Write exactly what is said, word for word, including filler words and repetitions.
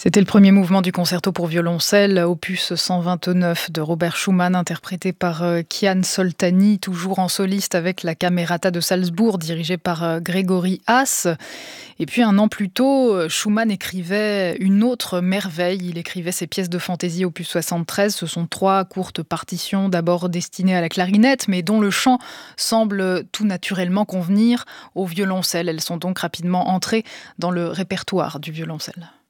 C'était le premier mouvement du concerto pour violoncelle, opus cent vingt-neuf de Robert Schumann, interprété par euh, Kian Soltani, toujours en soliste avec la Camerata de Salzbourg, dirigée par euh, Grégory Haas. Et puis un an plus tôt, euh, Schumann écrivait une autre merveille. Il écrivait ses pièces de fantaisie opus soixante-treize. Ce sont trois courtes partitions, d'abord destinées à la clarinette, mais dont le chant semble tout naturellement convenir au violoncelle. Elles sont donc rapidement entrées dans le répertoire du violoncelle.